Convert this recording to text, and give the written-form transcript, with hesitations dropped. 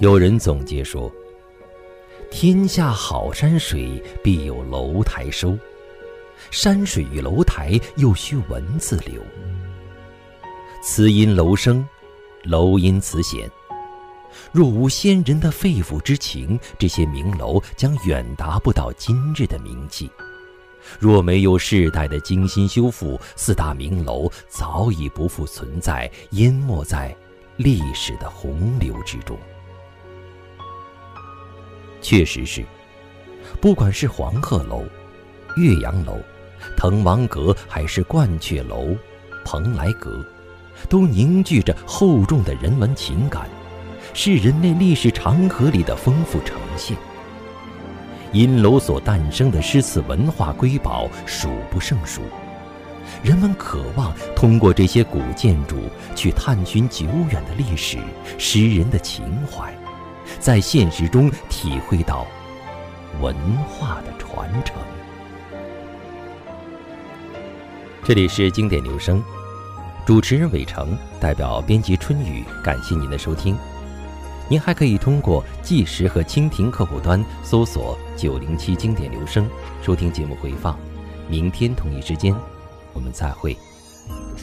有人总结说，天下好山水，必有楼台收。山水与楼台，又须文字流。词因楼生，楼因词显。若无先人的肺腑之情，这些名楼将远达不到今日的名气。若没有世代的精心修复，四大名楼早已不复存在，淹没在历史的洪流之中。确实是，不管是黄鹤楼、岳阳楼、滕王阁，还是鹳雀楼、蓬莱阁，都凝聚着厚重的人文情感，是人类历史长河里的丰富呈现。因楼所诞生的诗词文化瑰宝数不胜数，人们渴望通过这些古建筑去探寻久远的历史、诗人的情怀，在现实中体会到文化的传承。这里是经典留声，主持人伟成，代表编辑春雨，感谢您的收听。您还可以通过计时和蜻蜓客户端搜索907经典留声，收听节目回放。明天同一时间，我们再会。